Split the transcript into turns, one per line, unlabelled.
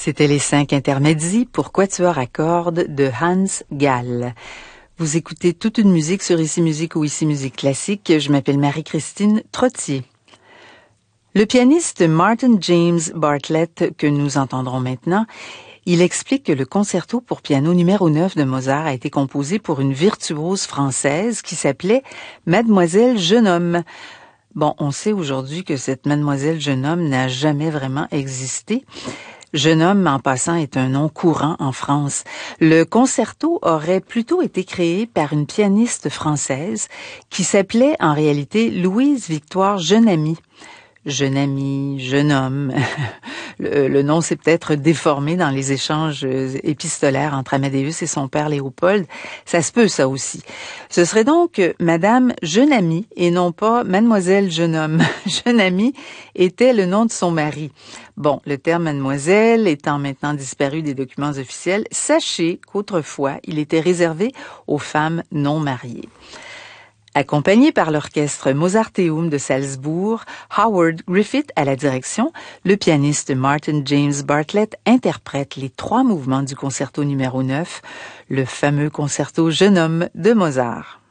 C'était les 5 intermezzi pour quatuor à cordes de Hans Gall. Vous écoutez toute une musique sur Ici Musique ou Ici Musique Classique. Je m'appelle Marie-Christine Trottier. Le pianiste Martin James Bartlett, que nous entendrons maintenant, il explique que le concerto pour piano numéro 9 de Mozart a été composé pour une virtuose française qui s'appelait Mademoiselle Jeune Homme. Bon, on sait aujourd'hui que cette Mademoiselle Jeune Homme n'a jamais vraiment existé. Jeune homme, en passant, est un nom courant en France. Le concerto aurait plutôt été créé par une pianiste française qui s'appelait en réalité Louise Victoire Jeune-Amie. Jeune-Amie, jeune homme. Le nom s'est peut-être déformé dans les échanges épistolaires entre Amadeus et son père Léopold. Ça se peut, ça aussi. Ce serait donc Madame Jeune-Amie et non pas Mademoiselle Jeune-Homme. Jeune-Amie était le nom de son mari. Bon, le terme mademoiselle étant maintenant disparu des documents officiels, sachez qu'autrefois, il était réservé aux femmes non mariées. Accompagné par l'orchestre Mozarteum de Salzbourg, Howard Griffith à la direction, le pianiste Martin James Bartlett interprète les 3 mouvements du concerto numéro 9, le fameux concerto Jeune Homme de Mozart.